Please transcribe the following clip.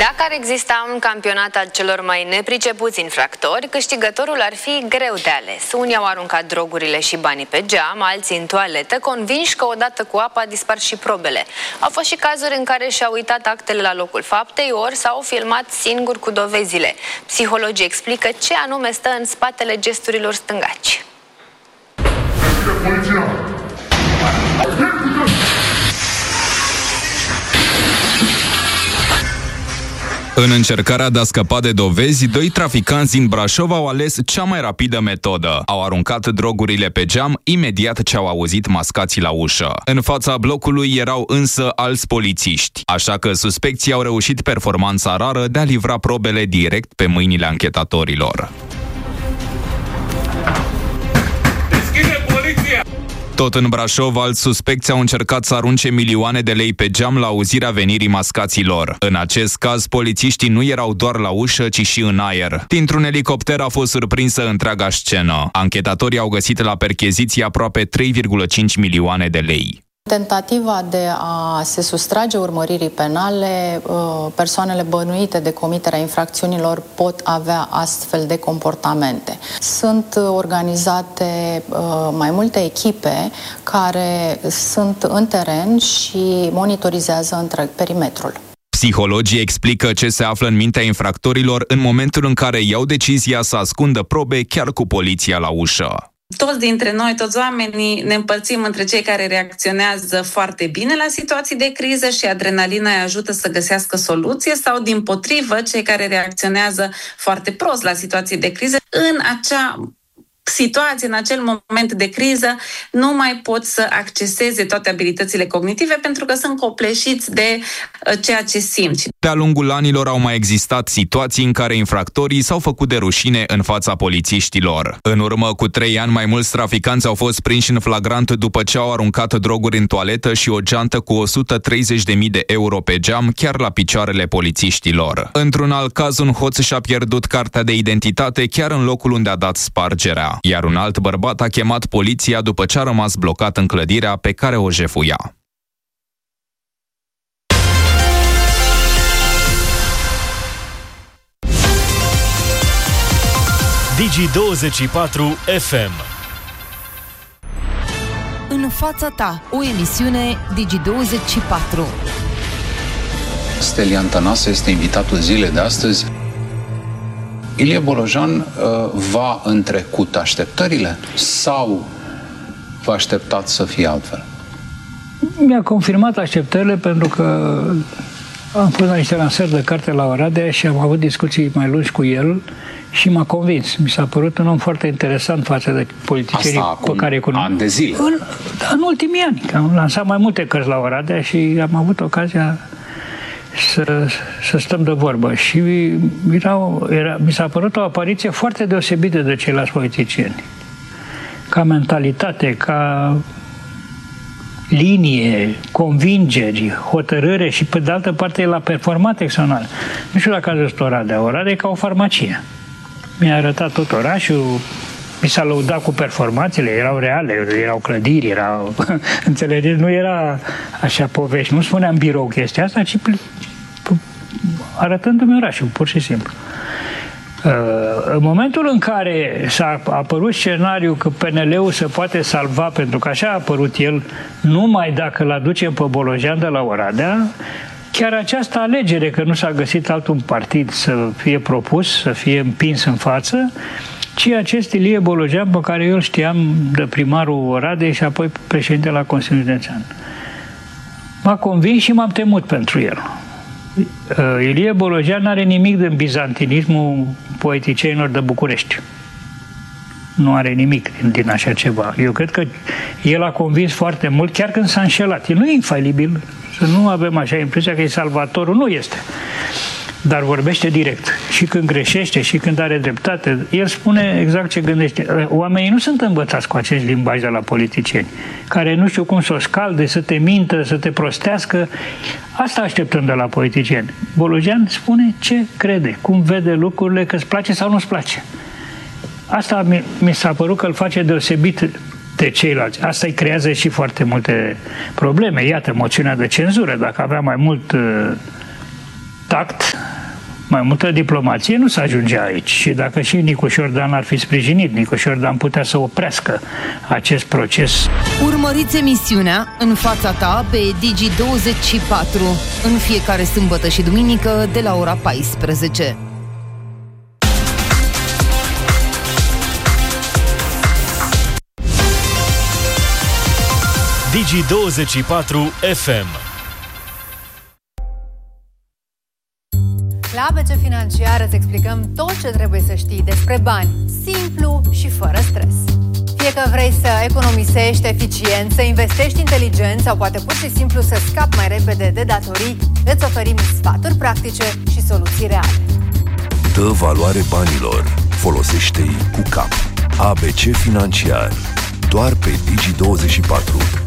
Dacă ar exista un campionat al celor mai nepricepuți infractori, câștigătorul ar fi greu de ales. Unii au aruncat drogurile și banii pe geam, alții în toaletă, convinși că odată cu apa dispar și probele. Au fost și cazuri în care și-au uitat actele la locul faptei, ori s-au filmat singuri cu dovezile. Psihologii explică ce anume stă în spatele gesturilor stângaci. În încercarea de a scăpa de dovezi, doi traficanți din Brașov au ales cea mai rapidă metodă. Au aruncat drogurile pe geam imediat ce au auzit mascații la ușă. În fața blocului erau însă alți polițiști, așa că suspecții au reușit performanța rară de a livra probele direct pe mâinile anchetatorilor. Tot în Brașov, alți suspecți au încercat să arunce milioane de lei pe geam la auzirea venirii mascaților. În acest caz, polițiștii nu erau doar la ușă, ci și în aer. Dintr-un elicopter a fost surprinsă întreaga scenă. Anchetatorii au găsit la percheziție aproape 3,5 milioane de lei. Tentativa de a se sustrage urmăririi penale, persoanele bănuite de comiterea infracțiunilor pot avea astfel de comportamente. Sunt organizate mai multe echipe care sunt în teren și monitorizează întreg perimetrul. Psihologii explică ce se află în mintea infractorilor în momentul în care iau decizia să ascundă probe chiar cu poliția la ușă. Toți dintre noi, toți oamenii, ne împărțim între cei care reacționează foarte bine la situații de criză și adrenalina îi ajută să găsească soluție sau, dimpotrivă, cei care reacționează foarte prost la situații de criză. În acea situație, în acel moment de criză, nu mai pot să acceseze toate abilitățile cognitive pentru că sunt copleșiți de ceea ce simt. De-a lungul anilor au mai existat situații în care infractorii s-au făcut de rușine în fața polițiștilor. În urmă cu 3 ani, mai mulți traficanți au fost prinși în flagrant după ce au aruncat droguri în toaletă și o geantă cu 130.000 de euro pe geam chiar la picioarele polițiștilor. Într-un alt caz, un hoț și-a pierdut cartea de identitate chiar în locul unde a dat spargerea. Iar un alt bărbat a chemat poliția după ce a rămas blocat în clădirea pe care o jefuia. Digi24 FM. În fața ta, o emisiune Digi24. Stelian Tănase este invitatul zilei de astăzi. Ilie Bolojan va întrecut așteptările sau vă așteptați să fie altfel? Mi-a confirmat așteptările pentru că am fost la niște lansări de carte la Oradea și am avut discuții mai lungi cu el și m-a convins. Mi s-a părut un om foarte interesant față de politicienii cu care cunosc. Ani de zile. În ultimii ani. Am lansat mai multe cărți la Oradea și am avut ocazia să stăm de vorbă. Și mi s-a părut o apariție foarte deosebită de ceilalți politicieni. Ca mentalitate, ca linie, convingeri, hotărâre și pe de altă parte el a performat excepțional. Nu știu dacă ați văzut Oradea. Oradea e ca o farmacie. Mi-a arătat tot orașul, mi s-a lăudat cu performanțele, erau reale, erau clădiri, erau... Înțelegeți? Nu era așa povești, nu spuneam birou chestia asta, ci arătându-mi orașul, pur și simplu. În momentul în care s-a apărut scenariul că PNL-ul se poate salva, pentru că așa a apărut el, numai dacă îl aducem pe Bolojan de la Oradea, chiar această alegere, că nu s-a găsit altul partid să fie propus, să fie împins în față, ci acest Ilie Bolojan, pe care eu îl știam de primarul Oradei și apoi președinte la Consiliul Județean. M-a convins și m-am temut pentru el. Ilie Bolojan nu are nimic din bizantinismul poeticienilor de București. Nu are nimic din așa ceva. Eu cred că el a convins foarte mult, chiar când s-a înșelat. El nu e infalibil, să nu avem așa impresia că e salvatorul. Nu este. Dar vorbește direct. Și când greșește, și când are dreptate, el spune exact ce gândește. Oamenii nu sunt învățați cu acest limbaj de la politicieni, care nu știu cum să o scalde, să te mintă, să te prostească. Asta așteptăm de la politicieni. Bolojan spune ce crede, cum vede lucrurile, că îți place sau nu îți place. Asta mi s-a părut că îl face deosebit de ceilalți. Asta îi creează și foarte multe probleme. Iată, moțiunea de cenzură. Dacă avea mai mult tact, mai multă diplomație, nu se ajunge aici. Și dacă și Nicu Șordan ar fi sprijinit, Nicu Șordan putea să oprească acest proces. Urmăriți emisiunea În fața ta pe Digi24 în fiecare sâmbătă și duminică de la ora 14. Digi24 FM. La ABC Financiar îți explicăm tot ce trebuie să știi despre bani, simplu și fără stres. Fie că vrei să economisești eficient, să investești inteligent sau poate pur și simplu să scapi mai repede de datorii, îți oferim sfaturi practice și soluții reale. Dă valoare banilor. Folosește-i cu cap. ABC Financiar. Doar pe Digi24.